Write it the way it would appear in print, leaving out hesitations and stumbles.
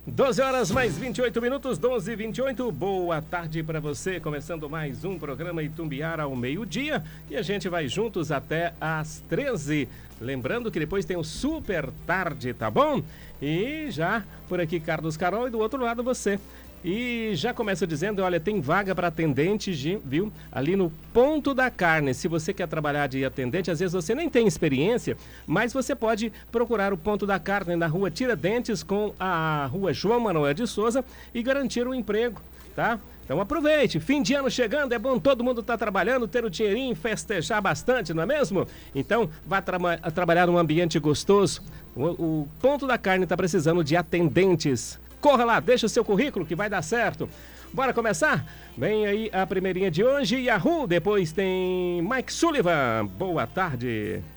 12 horas mais 28 minutos, 12h28. Boa tarde para você. Começando mais um programa Itumbiara ao meio-dia. E a gente vai juntos até às 13. Lembrando que depois tem o Super Tarde, tá bom? E já por aqui, Carlos Carol, e do outro lado você. E já começa dizendo, olha, tem vaga para atendente, viu? Ali no Ponto da Carne. Se você quer trabalhar de atendente, às vezes você nem tem experiência, mas você pode procurar o Ponto da Carne na rua Tiradentes com a rua João Manuel de Souza e garantir um emprego, tá? Então aproveite, fim de ano chegando, é bom todo mundo estar trabalhando, ter o dinheirinho, festejar bastante, não é mesmo? Então vá trabalhar num ambiente gostoso. O Ponto da Carne está precisando de atendentes. Corra lá, deixa o seu currículo que vai dar certo. Bora começar? Vem aí a primeirinha de hoje, Yahoo! Depois tem Mike Sullivan. Boa tarde.